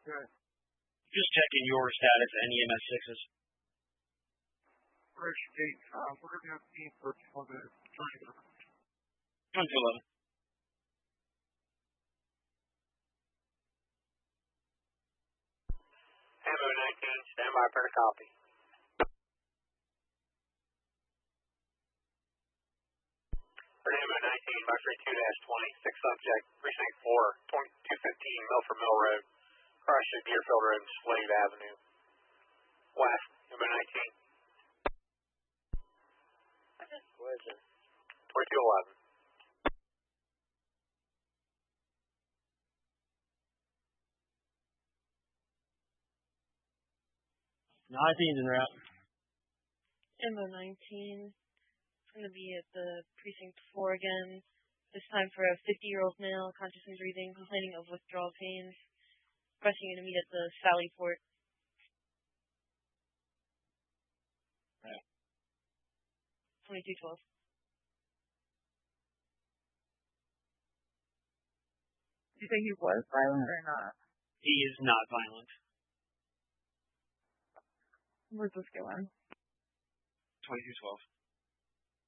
Okay. Just checking your status and EMS 6s. Bridge gate, we're going to have team for the 10 to 11. Ammo 19, stand by for the copy. For Ammo 19, Buster 2-20, 6 subject, precinct 4, 215 Milford Mill Road, crushed at Deerfield Road, Slade Avenue. West, Ammo 19. What is it? 2211. No, I think it's en route. Ammo 19. It's going to be at the precinct 4 again. This time for a 50-year-old male, conscious and breathing, complaining of withdrawal pains. Requesting you to meet at the Sally Port. Right. 2212. Do you think he was violent or not? He is not violent. Where's this going? 2212.